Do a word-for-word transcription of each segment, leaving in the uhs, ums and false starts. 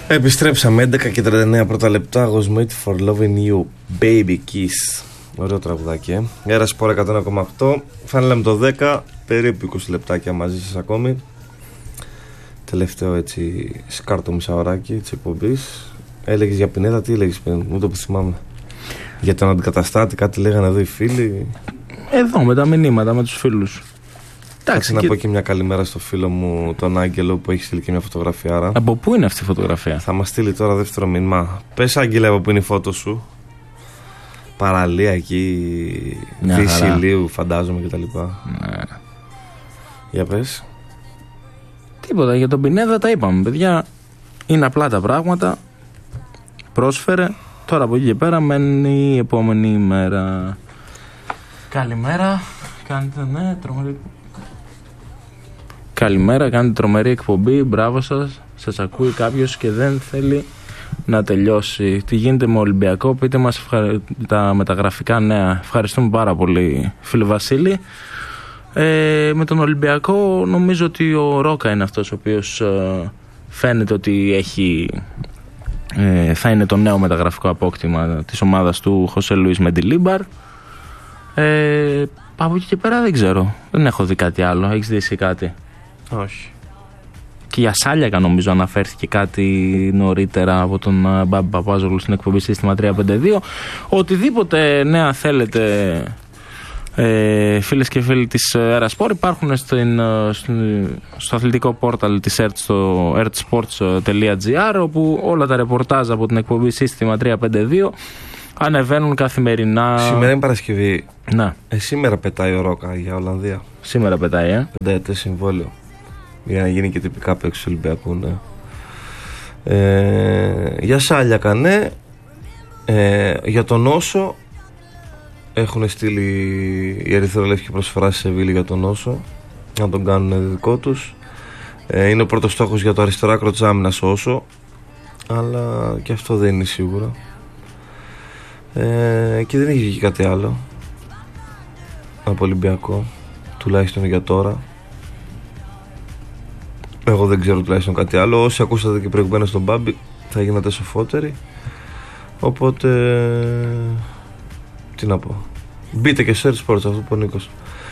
Επιστρέψαμε έντεκα και τριάντα εννέα πρώτα λεπτά. I was made for loving you, baby kiss. Ωραίο τραγουδάκι, ε. Αέρα Σπορ εκατό ένα κόμμα οκτώ. Φάνελα με το δέκα, περίπου είκοσι λεπτάκια μαζί σας ακόμη. Τελευταίο έτσι σκάρτο μισάωράκι της εκπομπής. Έλεγες για Πινέδα, τι έλεγες πριν, μου το που θυμάμαι. Για τον αντικαταστάτη, κάτι λέγανε εδώ οι φίλοι. Εδώ με τα μηνύματα, με τους φίλους. Εντάξει, να και... πω και μια καλημέρα στο φίλο μου τον Άγγελο που έχει στείλει και μια φωτογραφιάρα. Από πού είναι αυτή η φωτογραφία? Θα μας στείλει τώρα δεύτερο μήνυμα. Πες Άγγελε από πού είναι η φώτο σου. Παραλία εκεί, Δύση Ηλίου φαντάζομαι κτλ. Ναι. Για πες. Τίποτα, για τον Πινέδα τα είπαμε παιδιά. Είναι απλά τα πράγματα. Πρόσφερε. Τώρα από εκεί και πέρα μένει η επόμενη ημέρα. Καλημέρα. Κάνετε ναι, τρομερή. Καλημέρα, κάνετε τρομερή εκπομπή. Μπράβο σας. Σας ακούει κάποιος και δεν θέλει να τελειώσει. Τι γίνεται με Ολυμπιακό? Πείτε μας ευχαρι... τα μεταγραφικά νέα. Ευχαριστούμε πάρα πολύ φίλε Βασίλη. ε, Με τον Ολυμπιακό νομίζω ότι ο Ρόκα είναι αυτός ο οποίος ε, φαίνεται ότι έχει ε, θα είναι το νέο μεταγραφικό απόκτημα της ομάδας του Χωσέ Λουίς Μεντιλίμπαρ. ε, Από εκεί και πέρα δεν ξέρω. Δεν έχω δει κάτι άλλο. Έχεις δει εσύ κάτι? Όχι. Και για Σάλιακα νομίζω αναφέρθηκε κάτι νωρίτερα από τον Μπάμπη Παπάζογλου στην εκπομπή Σύστημα τριακόσια πενήντα δύο. Οτιδήποτε νέα θέλετε, ε, φίλες και φίλοι της Aerosport, υπάρχουν στην, στην, στο αθλητικό πόρταλ της ΕΡΤ στο ερτ σπορτς τελεία τζι άρ, όπου όλα τα ρεπορτάζ από την εκπομπή Σύστημα τριακόσια πενήντα δύο ανεβαίνουν καθημερινά. Σήμερα είναι Παρασκευή. Να. Ε, σήμερα πετάει ο Ρόκα για Ολλανδία. Σήμερα πετάει, ε. Πενταετές συμβόλαιο. Για να γίνει και τυπικά παίκτης του Ολυμπιακού, ναι. Ε, για Σάλιακα, ναι. Ε, για τον Όσο έχουν στείλει οι ερυθρολεύκοι προσφορά στη Σεβίλη για τον Όσο, να τον κάνουν δικό τους. Ε, είναι ο πρώτος στόχος για το αριστερό άκρο της άμυνας Όσο, αλλά και αυτό δεν είναι σίγουρο. Ε, και δεν έχει κάτι άλλο από Ολυμπιακό, τουλάχιστον για τώρα. Εγώ δεν ξέρω τουλάχιστον κάτι άλλο. Όσοι ακούσατε και προηγουμένως τον Μπάμπη θα γίνατε σοφότεροι. Οπότε τι να πω, μπείτε και σε Sports, αυτό που ο Νίκος.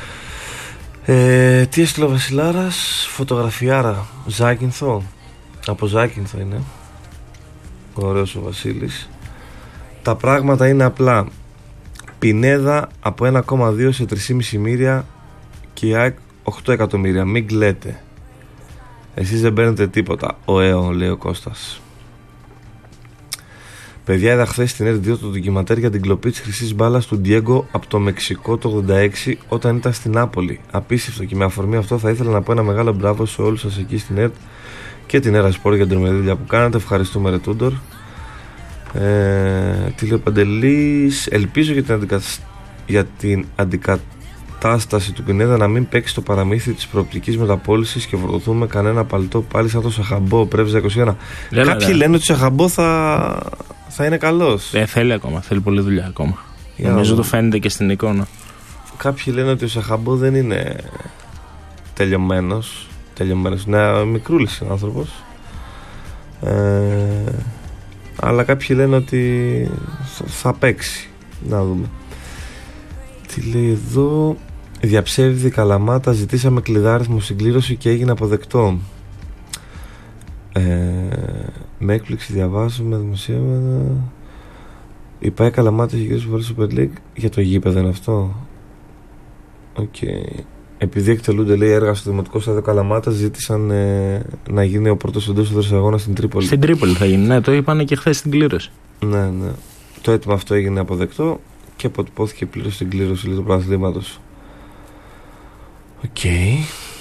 ε, Τι έστειλε ο Βασιλάρας? Φωτογραφιάρα Ζάκυνθο. Από Ζάκυνθο είναι. Ωραίος ο Βασίλης. Τα πράγματα είναι απλά. Πινέδα από ένα κόμμα δύο σε τρία κόμμα πέντε μοίρια και η ΑΕΚ οκτώ εκατομμύρια. Μην κλαίτε. Εσείς δεν παίρνετε τίποτα. Ο ΕΟ, λέει ο Κώστας. Παιδιά, είδα χθες στην ΕΡΤ δύο το ντοκιματέρ για την κλοπή της χρυσής μπάλας του Ντιέγκο από το Μεξικό το ογδόντα έξι όταν ήταν στην Νάπολη. Απίστευτο, και με αφορμή αυτό θα ήθελα να πω ένα μεγάλο μπράβο σε όλους σας εκεί στην ΕΡΤ και την Aerosport για την τρομερή δουλειά που κάνατε. Ευχαριστούμε, ρε Τούντορ. Ε, τι λέει ο Παντελής? Ελπίζω για την, αντικα... για την αντικατάσταση του Πινέδα να μην παίξει το παραμύθι της προοπτικής μεταπώλησης και φορτωθούμε κανένα παλτό πάλι σαν το Σαχαμπό Πρέβιζα είκοσι ένα. Λέλα, Κάποιοι λέ. λένε ότι ο Σαχαμπό θα, θα είναι καλός. Ε, θέλει ακόμα, θέλει πολλή δουλειά ακόμα. Για Νομίζω το φαίνεται και στην εικόνα. Κάποιοι λένε ότι ο Σαχαμπό δεν είναι τελειωμένος. Τελειωμένος, είναι μικρούλης ο άνθρωπος. Ε, αλλά κάποιοι λένε ότι θα παίξει. Να δούμε. Τι λέει εδώ? Διαψεύδη Καλαμάτα, ζητήσαμε κλειδάριθμο συγκλήρωση και έγινε αποδεκτό. ε, Με έκπληξη διαβάζουμε δημοσίευματα. Η ΠΑΕ Καλαμάτα έχει γυρίσει φορές Super League. Για το γήπεδο είναι αυτό? Οκ. Okay. Επειδή εκτελούνται, λέει, έργα στο Δημοτικό Στάδιο Καλαμάτα, ζήτησαν ε, να γίνει ο πρώτος εντός αγώνα στην Τρίπολη. Στην Τρίπολη θα γίνει, ναι, το είπανε και χθες στην κλήρωση. Ναι, ναι. Το αίτημα αυτό έγινε αποδεκτό και αποτυπώθηκε πλήρως στην κλήρωση του πρωταθλήματος. Οκ. Okay.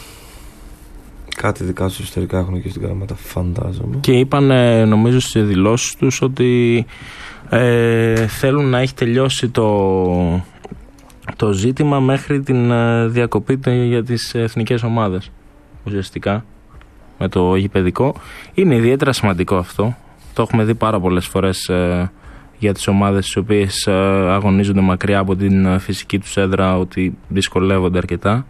Κάτι δικά τους εσωτερικά έχουν και στην Καλαμάτα, φαντάζομαι. Και είπαν, νομίζω, στις δηλώσεις τους ότι ε, θέλουν να έχει τελειώσει το, το ζήτημα μέχρι την διακοπή για τις εθνικές ομάδες. Ουσιαστικά, με το γηπεδικό. Είναι ιδιαίτερα σημαντικό αυτό. Το έχουμε δει πάρα πολλές φορές ε, για τις ομάδες τις οποίες ε, αγωνίζονται μακριά από την φυσική τους έδρα, ότι δυσκολεύονται αρκετά.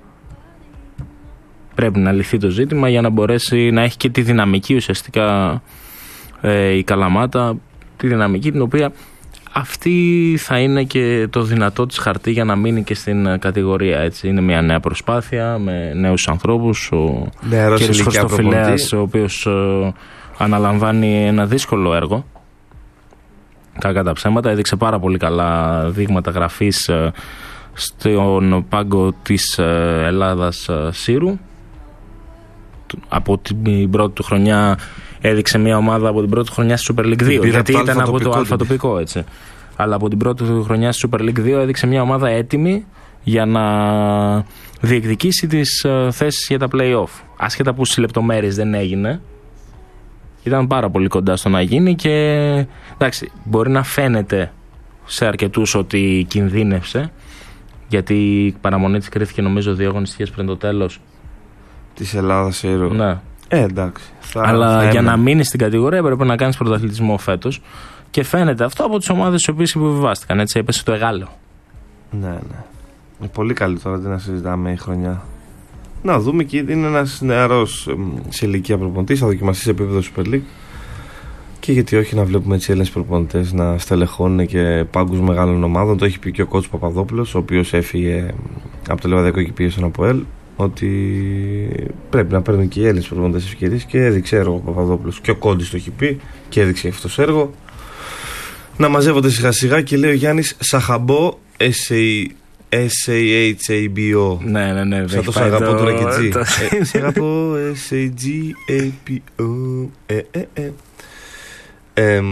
Πρέπει να λυθεί το ζήτημα για να μπορέσει να έχει και τη δυναμική ουσιαστικά ε, η Καλαμάτα, τη δυναμική την οποία αυτή θα είναι και το δυνατό της χαρτί για να μείνει και στην κατηγορία. Έτσι. Είναι μια νέα προσπάθεια με νέους ανθρώπους. Ο κ. Χριστοφυλέας, ο οποίος ε, αναλαμβάνει ένα δύσκολο έργο. Κακά τα ψέματα, έδειξε πάρα πολύ καλά δείγματα γραφής ε, στον πάγκο της ε, Ελλάδας ε, Σύρου. Από την πρώτη του χρονιά έδειξε μια ομάδα από την πρώτη του χρονιά στη Super League δύο, γιατί ήταν από το αλφατοπικό, έτσι. Αλλά από την πρώτη του χρονιά στη Super League δύο έδειξε μια ομάδα έτοιμη για να διεκδικήσει τις ε, θέσεις για τα play-off. Άσχετα που στις λεπτομέρειες δεν έγινε, ήταν πάρα πολύ κοντά στο να γίνει και εντάξει, μπορεί να φαίνεται σε αρκετούς ότι κινδύνευσε, γιατί η παραμονή της κρίθηκε νομίζω δύο αγωνιστικές πριν το τέλος της Ελλάδας Σύρου. Ναι. Ε, εντάξει. Θα, Αλλά θα για να μείνει στην κατηγορία πρέπει να κάνεις πρωταθλητισμό φέτος και φαίνεται αυτό από τις ομάδες τις οποίες υποβιβάστηκαν. Έτσι έπεσε το Εγάλεο. Ναι, ναι. Είναι πολύ καλή τώρα να συζητάμε η χρονιά. Να δούμε, και είναι ένας νεαρός σε ηλικία προπονητής, θα δοκιμαστεί σε επίπεδο Super League. Και γιατί όχι να βλέπουμε έτσι Έλληνες προπονητές να στελεχώνουν και πάγκους μεγάλων ομάδων. Το έχει πει και ο coach Παπαδόπουλος, ο οποίος έφυγε από το Λεβαδιακό και πήγε στον ΑΠΟΕΛ, ότι πρέπει να παίρνουν και οι Έλληνες προπονητές ευκαιρίες, και έδειξε έργο ο Παπαδόπουλος. Και ο Κόντις το έχει πει και έδειξε αυτός έργο. Να μαζεύονται σιγά σιγά, και λέει ο Γιάννης Σαχαμπό, S A H A B O. Ναι, ναι, ναι. Σαν το Σαγαπό του Ρακιτζή. Σαγαπό, S A G A P O. Ε, ε, ε. Ε,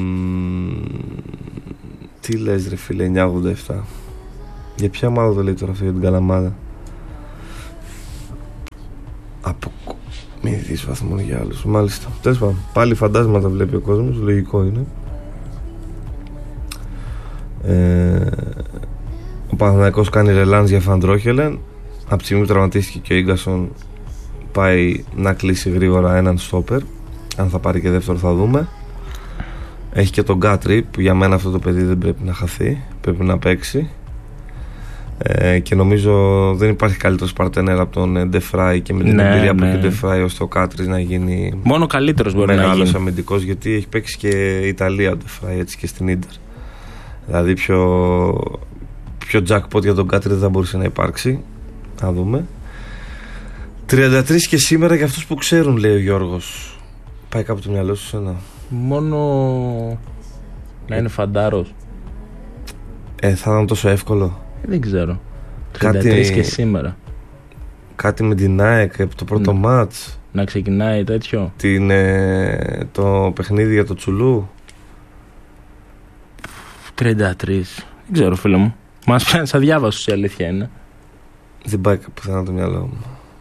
τι λες ρε φίλε, εννιακόσια ογδόντα επτά. Για ποια ομάδα το λέει τώρα αυτό, για την Καλαμάτα? Από μη δεις βαθμό για άλλους. Μάλιστα. Τέλος πάντων, πάλι φαντάσματα βλέπει ο κόσμος, λογικό είναι. ε, Ο Παναθηναϊκός κάνει ρελάνς για Φαντρόχελεν. Από τη στιγμή που τραυματίστηκε και ο Ίγκασον, πάει να κλείσει γρήγορα έναν στόπερ. Αν θα πάρει και δεύτερο θα δούμε. Έχει και τον Γκάτρι, που για μένα αυτό το παιδί δεν πρέπει να χαθεί, πρέπει να παίξει. Ε, και νομίζω δεν υπάρχει καλύτερος παρτενέρ από τον Ντεφράι, και με την ναι, εμπειρία ναι. από τον Ντεφράι ως το Κάτρι να γίνει μόνο καλύτερος μπορεί να γίνει. Μεγάλος αμυντικός, γιατί έχει παίξει και Ιταλία ο Ντεφράι, έτσι, και στην Ίντερ. Δηλαδή πιο, πιο jackpot για τον Κάτρι δεν θα μπορούσε να υπάρξει. Να δούμε. τριάντα τρία και σήμερα για αυτούς που ξέρουν, λέει ο Γιώργος. Πάει κάπου το μυαλό σου ένα. Μόνο να είναι φαντάρος. Ε, θα ήταν τόσο εύκολο. Δεν ξέρω. τριάντα τρία Κάτι, και σήμερα. κάτι με την ΑΕΚ, το πρώτο ναι. μάτς. Να ξεκινάει τέτοιο. Την, ε, το παιχνίδι για το Τσουλού. τριάντα τρία. Δεν ξέρω, φίλε μου. Μας πιάνει αδιάβαστος, η αλήθεια είναι. Δεν πάει πουθενά το μυαλό μου.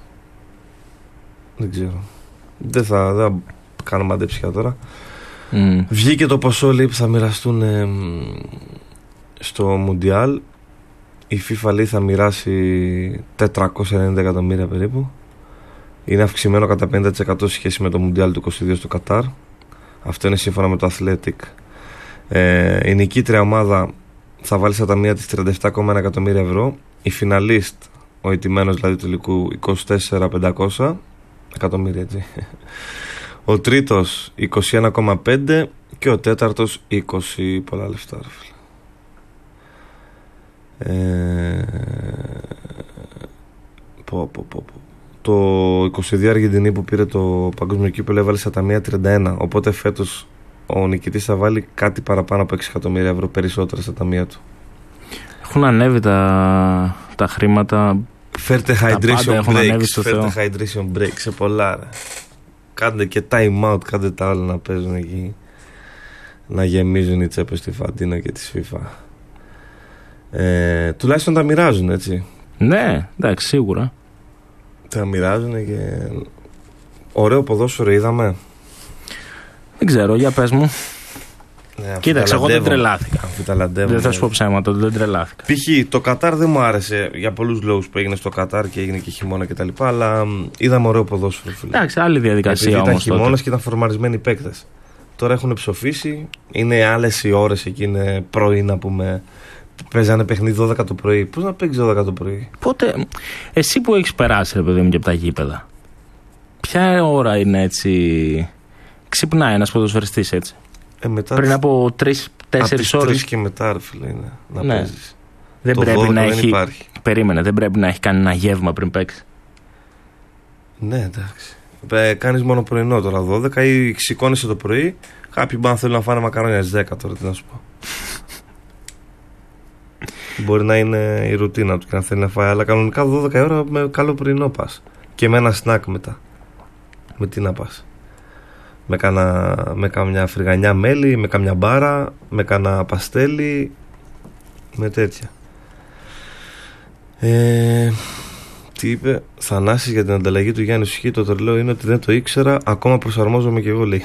Δεν ξέρω. Δεν θα, δεν θα κάνω μαντέψια τώρα. Mm. Βγήκε το ποσό, λέει, που θα μοιραστούν ε, στο Μουντιάλ. Η FIFA, λέει, θα μοιράσει τετρακόσια ενενήντα εκατομμύρια περίπου. Είναι αυξημένο κατά πενήντα τοις εκατό σε σχέση με το Μουντιάλ του είκοσι δύο στο Κατάρ. Αυτό είναι σύμφωνα με το Athletic. Ε, η νικήτρια ομάδα θα βάλει στα ταμεία της τριάντα επτά κόμμα ένα εκατομμύρια ευρώ. Η φιναλίστ, ο ηττημένος δηλαδή του τελικού, είκοσι τέσσερα χιλιάδες πεντακόσια εκατομμύρια, έτσι. Ο τρίτος είκοσι ένα κόμμα πέντε και ο τέταρτος είκοσι. Πολλά λεφτά, ρε φίλε. Ε, πω, πω, πω, πω. Το είκοσι δύο Αργεντινή που πήρε το παγκόσμιο κύπελλο έβαλε στα ταμεία τριάντα ένα. Οπότε φέτος ο νικητής θα βάλει κάτι παραπάνω από έξι εκατομμύρια ευρώ περισσότερα στα ταμεία του. Έχουν ανέβει τα, τα χρήματα. Φέρτε hydration break. Φέρτε hydration break σε πολλά, ρε. Κάντε και time out, κάντε τα άλλα να παίζουν εκεί, να γεμίζουν οι τσέπες στη Φαντίνα και της FIFA. Ε, τουλάχιστον τα μοιράζουν, έτσι. Ναι, εντάξει, σίγουρα. Τα μοιράζουν και ωραίο ποδόσφαιρο είδαμε. Δεν ξέρω, για πες μου. Ναι, κοίταξε, εγώ δεν τρελάθηκα. Δεν θα σου πω ψέματα, δεν τρελάθηκα. Π.χ. το Κατάρ δεν μου άρεσε για πολλούς λόγους που έγινε στο Κατάρ και έγινε και χειμώνα κτλ. Αλλά είδαμε ωραίο ποδόσφαιρο, φίλε. Εντάξει, άλλη διαδικασία όμως. Ήταν χειμώνας και ήταν φορμαρισμένοι παίκτες. Τώρα έχουν ψοφήσει. Είναι άλλες οι ώρες εκεί, είναι πρωί να πούμε. Παίζανε παιχνίδι δώδεκα το πρωί. Πώς να παίξει δώδεκα το πρωί? Πότε, εσύ που έχεις περάσει, ρε παιδί μου, και από τα γήπεδα, ποια ώρα είναι έτσι ξυπνάει ένας ποδοσφαιριστής έτσι. Ε, μετά πριν από τρεις τέσσερις ώρες. τρεις και μετά, ρε φίλε, είναι να ναι. παίζεις. Δεν το πρέπει να δεν έχει. Υπάρχει. Περίμενε, δεν πρέπει να έχει κάνει ένα γεύμα πριν παίξει. Ναι, εντάξει. Ε, κάνεις μόνο πρωινό τώρα δώδεκα ή σηκώνεσαι το πρωί. Κάποιοι μπαν θέλουν να φάνε μακαρόνια στις δέκα τώρα, τι να σου πω. Μπορεί να είναι η ρουτίνα του και να θέλει να φάει, αλλά κανονικά δώδεκα ώρα με καλό πρωινό πας. Και με ένα σνακ μετά. Με τι να πας. Με, κάνα, με καμιά φρυγανιά μέλι, με καμιά μπάρα, με κάνα παστέλι, με τέτοια. Ε, τι είπε, Θανάσης για την ανταλλαγή του Γιάννη Σουχή. Το τρελό είναι ότι δεν το ήξερα, ακόμα προσαρμόζομαι και εγώ, λέει.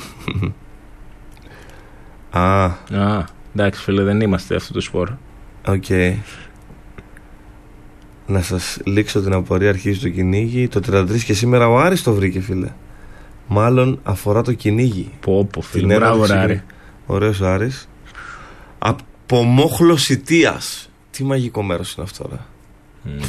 Α, Α, εντάξει φίλε, δεν είμαστε αυτού του σπορ. Οκ. Okay. Να σας λήξω την απορία, αρχίζει το κυνήγι. Το τριάντα τρία και σήμερα ο Άρης το βρήκε, φίλε. Μάλλον αφορά το κυνήγι. Πω πω φίλε, μπράβο Άρη. Ωραίος ο Άρης. Από Μόχλος Ιτίας. Τι μαγικό μέρος είναι αυτό, ρε. Mm.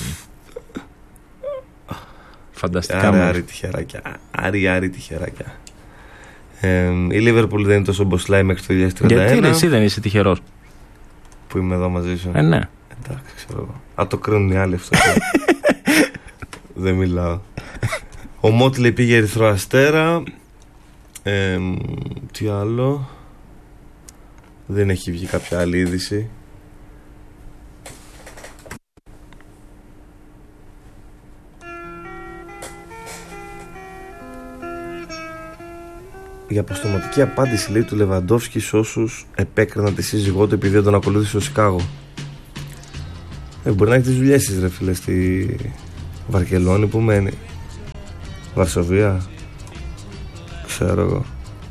Φανταστικά. Άρη, Άρη τυχεράκια. Άρη, Άρη τυχεράκια. Ε, η Λίβερπουλ δεν είναι τόσο μποσλάι μέχρι το δύο χιλιάδες τριάντα ένα. Γιατί εσύ δεν είσαι τυχερός που είμαι εδώ μαζί σου? Ε, ναι. Εντάξει, ξέρω εγώ. Α, το κρίνουν οι άλλοι αυτό. Δεν μιλάω. Ο Μότλε πήγε Ερυθρό Αστέρα. Ε, τι άλλο? Δεν έχει βγει κάποια άλλη είδηση. Η αποστοματική απάντηση, λέει, του Λεβαντόφσκι σε όσους επέκριναν τη σύζυγό του επειδή δεν τον ακολούθησε στο Σικάγο. Ε, μπορεί να έχει τις δουλειές της, ρε φίλε, στη Βαρκελόνη που μένει. Βαρσοβία. Ξέρω εγώ.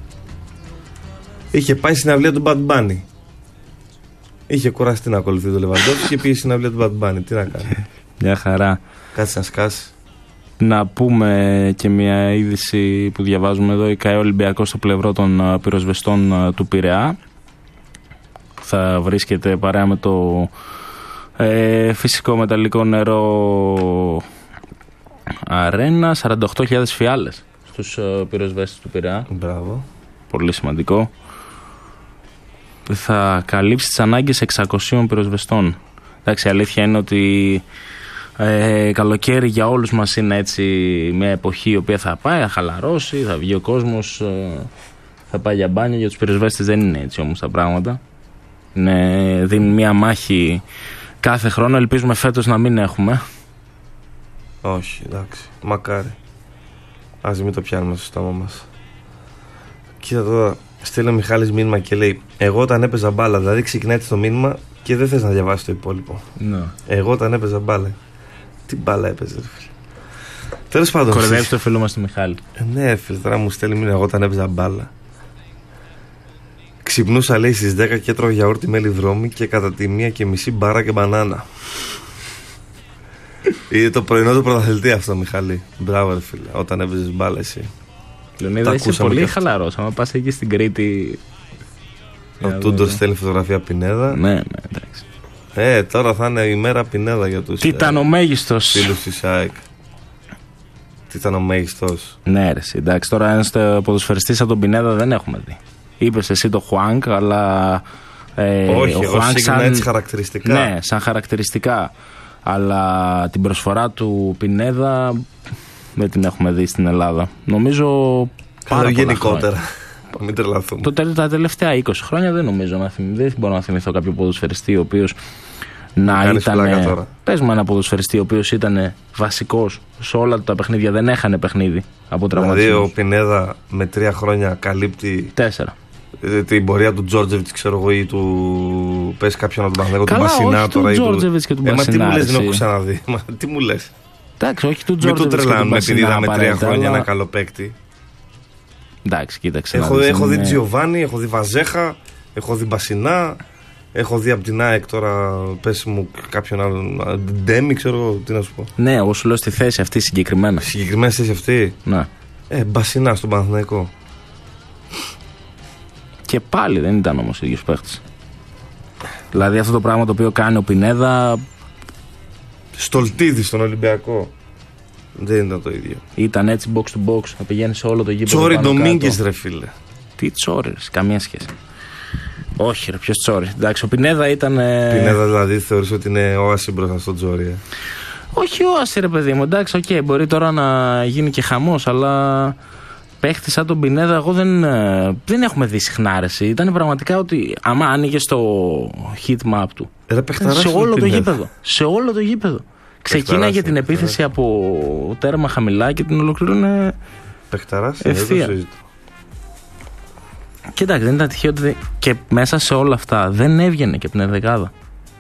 Είχε πάει στην συναυλία του Bad Bunny. Είχε κουραστεί να ακολουθεί το Λεβαντόφσκι και πήγε στην συναυλία του Bad Bunny. Τι να κάνει. Μια χαρά. Κάτσε να σκάσει. Να πούμε και μια είδηση που διαβάζουμε εδώ. Η ΚΑΕ Ολυμπιακός στο πλευρό των πυροσβεστών του Πειραιά. Θα βρίσκεται παρέα με το ε, φυσικό μεταλλικό νερό αρένα. σαράντα οκτώ χιλιάδες φιάλες στους ε, πυροσβέστες του Πειραιά. Μπράβο. Πολύ σημαντικό. Θα καλύψει τις ανάγκες εξακοσίων πυροσβεστών. Εντάξει, η αλήθεια είναι ότι Ε, καλοκαίρι για όλους μας είναι έτσι μια εποχή η οποία θα πάει, θα χαλαρώσει, θα βγει ο κόσμος, ε, θα πάει για μπάνιο. Για τους πυροσβέστες δεν είναι έτσι όμως τα πράγματα. Είναι, δίνουν μια μάχη κάθε χρόνο. Ελπίζουμε φέτος να μην έχουμε. Όχι, εντάξει, μακάρι. Ας μην το πιάνουμε στο στόμα μας. Κοίτα τώρα, στέλνει ο Μιχάλης μήνυμα και λέει: εγώ όταν έπαιζα μπάλα, δηλαδή ξεκινάει το μήνυμα και δεν θες να διαβάσεις το υπόλοιπο. No. Εγώ όταν έπαιζα μπάλα. Τι μπάλα έπαιζε, ρε φίλε. Τέλος πάντων. Κοροϊδεύεις το φίλο μας του Μιχάλη. Ε, ναι, φίλε, τώρα μου στέλνει μήνυμα εγώ όταν έπαιζα μπάλα. Ξυπνούσα, λέει, στις δέκα και έτρωγα γιαούρτι μέλι δρόμη και κατά τη μία και μισή μπάρα και μπανάνα. Είναι το πρωινό του πρωταθλητή αυτό, Μιχάλη. Μπράβο, ρε φίλε, όταν έπαιζες μπάλα εσύ. Λεωνίδα, είσαι πολύ χαλαρός. Αν πας εκεί στην Κρήτη. Ο Τούντορ στέλνει φωτογραφία Πινέδα. Ναι, ναι, εντάξει. Ε, τώρα θα είναι η μέρα Πινέδα για τους. Τι ήταν ο μέγιστος. Φίλους της ΑΕΚ. Τι ήταν ο μέγιστος. Ναι, ρε, εντάξει, τώρα ένας ποδοσφαιριστής από τον Πινέδα δεν έχουμε δει. Είπες εσύ το Χουάνκ, αλλά. Ε, όχι, ο εγώ σύγκρινα σαν... έτσι χαρακτηριστικά. Ναι, σαν χαρακτηριστικά. Αλλά την προσφορά του Πινέδα δεν την έχουμε δει στην Ελλάδα. Νομίζω. Πάρα πολλά γενικότερα. Μην τρελαθούμε. Το, τα τελευταία είκοσι χρόνια δεν νομίζω να θυμηθώ. Δεν μπορώ να θυμηθώ κάποιο ποδοσφαιριστή ο οποίος να ήταν. Πες μου ένα ποδοσφαιριστή ο οποίος ήταν βασικός σε όλα τα παιχνίδια. Δεν έχανε παιχνίδι από τραυματισμούς. Δηλαδή ο Πινέδα με τρία χρόνια καλύπτει. Τέσσερα. Την πορεία του Τζόρτζεβιτς, ξέρω εγώ, ή του. Πες κάποιον από τον Παναθηναϊκό, του Μπασινά τώρα. Του Τζόρτζεβιτς και του ε, Μπασινά. Μα τι μου λες, δεν έχω ξαναδεί. Μα τι μου λες. Εντάξει, όχι του Τζόρτζεβιτς. Μην του τρελάνουμε επειδή είδαμε τρία χρόνια ένα καλό παίκτη. Εντάξει, κοίταξε. Έχω, δει, έχω δει Τζιοβάνι, έχω δει Βαζέχα, έχω δει Μπασινά, έχω δει από την ΑΕΚ τώρα, πες μου κάποιον άλλον, Ντέμι, ξέρω τι να σου πω. Ναι, εγώ σου λέω στη θέση αυτή συγκεκριμένα. Συγκεκριμένα θέση αυτή. Ναι. Ε, Μπασινά στον Παναθηναϊκό. Και πάλι δεν ήταν όμως ο ίδιος παίχτης. Δηλαδή αυτό το πράγμα το οποίο κάνει ο Πινέδα. Στολτίδη στον Ολυμπιακό. Δεν ήταν το ίδιο. Ήταν έτσι box to box, να πηγαίνει σε όλο το γήπεδο. Τσόρι Ντομίνγκες, ρε φίλε. Τι Τσόρες, καμία σχέση. Όχι, ρε, ποιος Τσόρες. Εντάξει, ο Πινέδα ήταν. Ε... Πινέδα δηλαδή θεωρείς ότι είναι όαση μπροστά στον Τζόρι. Ε. Όχι όαση, ρε παιδί μου. Εντάξει, οκ, okay, μπορεί τώρα να γίνει και χαμός, αλλά παίχτη σαν τον Πινέδα, εγώ δεν, δεν έχουμε δει συχνά αρέσει. Ήταν πραγματικά ότι άμα άνοιγε στο heat map του. Ρε, σε όλο το γήπεδο. Σε όλο το γήπεδο. Ξεκίναγε την επίθεση από τέρμα χαμηλά και την ολοκλήρωνε. Παιχταράς, ευθεία. Κοιτάξτε, δεν ήταν τυχαίο ότι και μέσα σε όλα αυτά δεν έβγαινε και από την ενδεκάδα.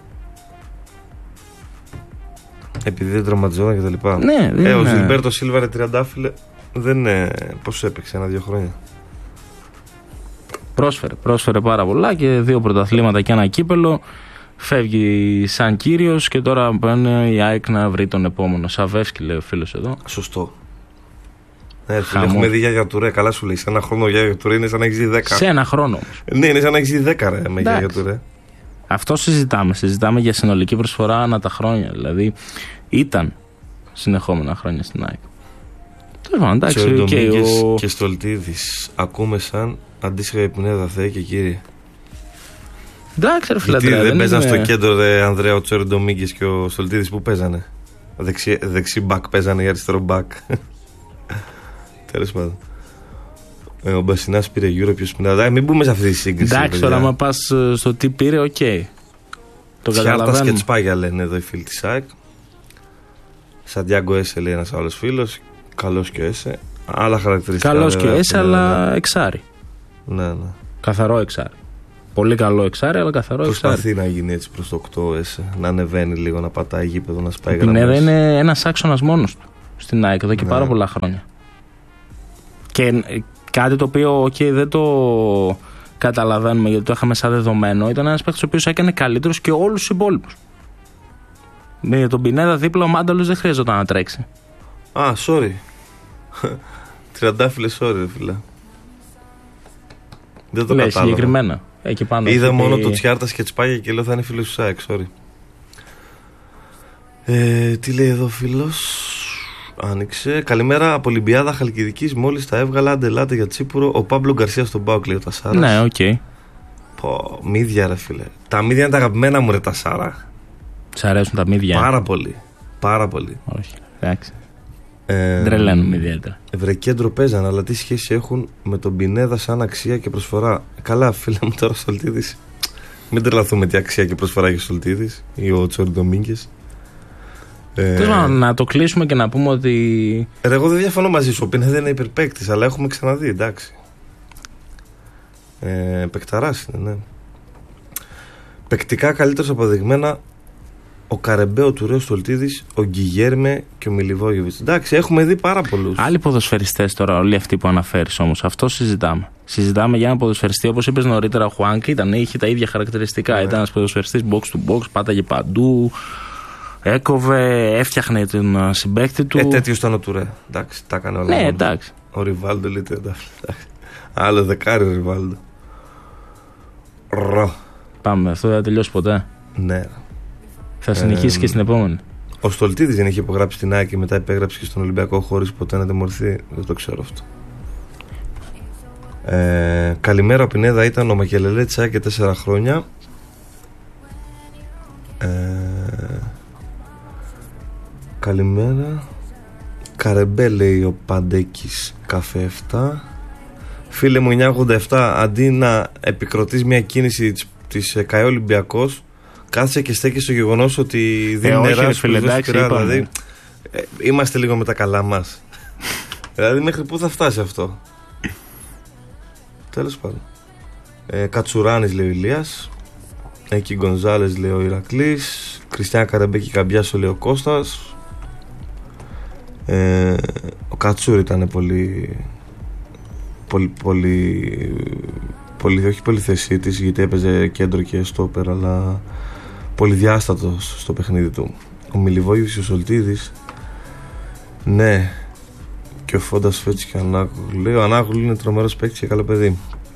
Επειδή δεν τραυματιζόταν και τα λοιπά. Ναι, δεν ε, είναι... Ο Ζιλμπέρτο Σίλβα, ρε τριαντάφυλλε, δεν είναι. Πώς έπαιξε ένα-δύο χρόνια. Πρόσφερε, πρόσφερε πάρα πολλά και δύο πρωταθλήματα και ένα κύπελο. Φεύγει σαν κύριος και τώρα παίρνει η ΑΕΚ να βρει τον επόμενο. Σαβεύσκι, λέει ο φίλος εδώ. Σωστό. Ναι, έχουμε δει Γιάγια Τουρέ. Καλά σου λέει. Σε ένα χρόνο Γιάγια Τουρέ είναι σαν να έχει δει δέκα. Σε ένα χρόνο όμως. Ναι, είναι σαν να έχει δει δέκα ρε, με Γιάγια Τουρέ. Αυτό συζητάμε. Συζητάμε για συνολική προσφορά ανά τα χρόνια. Δηλαδή ήταν συνεχόμενα χρόνια στην ΑΕΚ. Τέλος πάντων, εντάξει. Και ο και Στολτίδης ακούμε σαν αντίστοιχα Πινέδα, Θεέ και Κύριε. Εντάξει, ρε φιλατρέα. Γιατί δεν, δεν παίζαν είναι... στο κέντρο, ρε Ανδρέα, ο Τσέρι Ντομίγκες και ο Στολτίδης που παίζανε. Δεξί, δεξί μπακ παίζανε ή αριστερό μπακ. Τέλος πάντων. Ε, ο Μπασινάς πήρε γύρω, ποιος Πινέδα. Μην μπούμε σε αυτή τη σύγκριση. Εντάξει, τώρα, άμα πας στο τι πήρε, οκ. Okay. Το καταλαβαίνω. Χιάρτας και Τσπάγια λένε εδώ οι φίλοι της ΑΕΚ. Σαντιάγκο Έσε λέει ένας άλλος φίλος. Καλός και Έσε. Άλλα χαρακτηριστικά. Καλός και Έσε, αλλά εξάρι. Ναι, ναι. Καθαρό εξάρι. Πολύ καλό εξάρι, αλλά καθαρό εξάρι. Προσπαθεί να γίνει έτσι προς το οκτώ Έσε. Να ανεβαίνει λίγο, να πατάει γήπεδο, να σπάει γραμμές. Η Πινέδα είναι ένας άξονας μόνος του στην ΑΕΚ εδώ και ναι. πάρα πολλά χρόνια. Και κάτι το οποίο okay, δεν το καταλαβαίνουμε γιατί το είχαμε σαν δεδομένο, ήταν ένας παίκτης ο οποίος έκανε καλύτερος και όλους τους υπόλοιπους. Με τον Πινέδα δίπλα ο Μάνταλος δεν χρειαζόταν να τρέξει. Α, sorry. Τριαντάφυλλε, sorry, φίλε. Δεν το κατάλαβα. Συγκεκριμένα. Εκεί πάνω είδα μόνο και... το Τσιάρτας και Τσπάγια και λέω θα είναι φίλος του ΣΑΕΚ, sorry. Ε, τι λέει εδώ φίλος. Άνοιξε. Καλημέρα από Ολυμπιάδα Χαλκιδικής. Μόλις τα έβγαλα, αντελάτε για Τσίπουρο. Ο Πάμπλο Γκαρσία στον Πάοκ, λέει ο Τασάρας. Ναι, οκ. Okay. Πω, μύδια, ρε φίλε. Τα μύδια είναι τα αγαπημένα μου, ρε Τασάρα. Σ' αρέσουν τα μύδια. Πάρα πολύ. Πάρα πολύ. Όχι. Εντάξει. Ε, Τρελαίνουν ιδιαίτερα. Ευρεκέντρο παίζαν, αλλά τι σχέση έχουν με τον Πινέδα σαν αξία και προσφορά. Καλά, φίλε μου, τώρα ο Στολτίδης. Μην τρελαθούμε τι αξία και προσφορά έχει ο Στολτίδης ή ο Τσόρι Ντομίγκες. Ε, να το κλείσουμε και να πούμε ότι. Ρε, εγώ δεν διαφωνώ μαζί σου. Ο Πινέδα είναι υπερπαίκτης, αλλά έχουμε ξαναδεί, εντάξει. Ε, Πεκταράς είναι, ναι. Παικτικά καλύτερος αποδειγμένα ο Καρεμπέ, ο Τουρέ, ο Στολτίδης, ο Γκιγέρμε και ο Μιλιβόγεβιτς. Εντάξει, έχουμε δει πάρα πολλούς. Άλλοι ποδοσφαιριστές τώρα, όλοι αυτοί που αναφέρεις όμως. Αυτό συζητάμε. Συζητάμε για ένα ποδοσφαιριστή, όπως είπες νωρίτερα, ο Χουάνκ ήταν, είχε τα ίδια χαρακτηριστικά. Ναι. Ήταν ένας ποδοσφαιριστής box to box, πάταγε παντού. Έκοβε, έφτιαχνε τον συμπαίκτη του. Ε, τέτοιος ήταν ο Τουρέ. Εντάξει, τα έκανε όλα. Ναι, εντάξει. Ο Ριβάλντο λέει εντάξει. Άλλο δεκάρι ο Ριβάλντο. Ρο. Πάμε, αυτό δεν θα τελειώσει ποτέ. Ναι. Θα συνεχίσει ε, και στην επόμενη. Ο Στολτίδης δεν είχε υπογράψει την ΑΕΚ και μετά υπέγραψε και στον Ολυμπιακό χωρίς ποτέ να τιμωρηθεί. Δεν το ξέρω αυτό. Ε, καλημέρα, ο Πινέδα ήταν ο Μακελελέ της ΑΕΚ και τέσσερα χρόνια. Ε, καλημέρα. Καρεμπέ, λέει ο Παντέκης Καφέ επτά. Φίλε μου, εννιακόσια ογδόντα επτά, αντί να επικροτείς μια κίνηση της, της ΚΑΕ Ολυμπιακός, κάθισε και στέκει στο γεγονός ότι δίνει ε, νερά στους πυρά. Δηλαδή, ε, είμαστε λίγο με τα καλά μας. Δηλαδή, μέχρι πού θα φτάσει αυτό. Τέλος πάντων. Ε, Κατσουράνης, λέει ο Ηλίας. Εκεί Γκονζάλες, λέει ο Ηρακλής. Κριστιαν Καρεμπέκη Καμπιάσο, λέει ο Κώστας. Ε, ο Κατσούρ ήταν πολύ. Πολύ, πολύ, πολύ, όχι πολυθεσίτης, γιατί έπαιζε κέντρο και στόπερ, αλλά πολυδιάστατος στο παιχνίδι του. Ο Μιλιβόγεβιτς και ο Σολτίδης, ναι, και ο Φόντας Φέτς και ο Ανάγουλου. Λέει, ο Ανάγουλου είναι τρομερός παίκτης και καλό παιδί.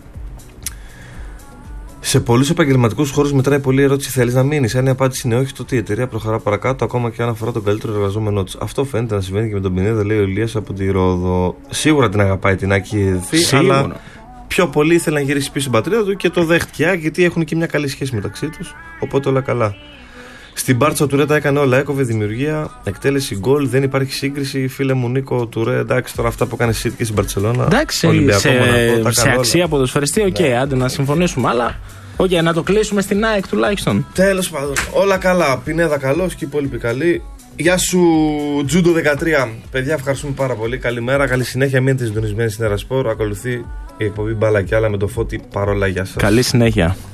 Σε πολλούς επαγγελματικούς χώρους μετράει πολύ η ερώτηση: θέλεις να μείνεις? Αν η απάντηση είναι όχι, τότε η εταιρεία προχωρά παρακάτω, ακόμα και αν αφορά τον καλύτερο εργαζόμενό της. Αυτό φαίνεται να συμβαίνει και με τον Πινέδα, λέει ο Ηλίας από τη Ρόδο. Σίγουρα την αγαπάει την Άκη, αλλά πιο πολύ ήθελε να γυρίσει πίσω στην πατρίδα του και το δέχτηκε, γιατί έχουν και μια καλή σχέση μεταξύ τους. Οπότε όλα καλά. Στην Μπάρτσα ο Τουρέ τα έκανε όλα. Έκοβε δημιουργία, εκτέλεση γκολ. Δεν υπάρχει σύγκριση. Φίλε μου Νίκο, ο Τουρέ, εντάξει, τώρα αυτά που έκανε City και στην Μπαρτσελόνα. Εντάξει, Ολυμπιακό, σε, Μονακό, σε αξία ποδοσφαιριστή, οκ, okay, ναι. Άντε να συμφωνήσουμε. Αλλά, οκ, okay, να το κλείσουμε στην ΑΕΚ τουλάχιστον. Τέλος πάντων, όλα καλά. Πινέδα καλός και οι υπόλοιποι καλοί. Γεια σου, Τζούντο δεκατρία. Παιδιά, ευχαριστούμε πάρα πολύ. Καλημέρα, καλή συνέχεια. Μείνετε συντονισμένοι στην Ερασπόρ. Ακολουθεί η εκπομπή Μπάλα και άλλα με το Φώτη. Παρόλα, γεια σας. Καλή συνέχεια.